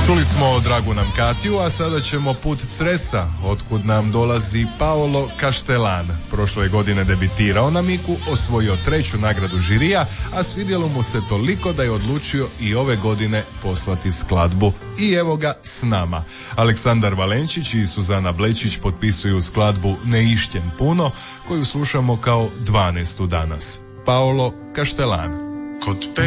Čuli smo Dragu Namkatiju, a sada ćemo put Cresa, otkud nam dolazi Paolo Kaštelan. Prošle godine debitirao na Miku, osvojio 3. nagradu žirija, a svidjelo mu se toliko da je odlučio i ove godine poslati skladbu. I evo ga s nama. Aleksandar Valenčić i Suzana Blečić potpisuju skladbu Ne išćem puno, koju slušamo kao 12. danas. Paolo Kaštelan. Kod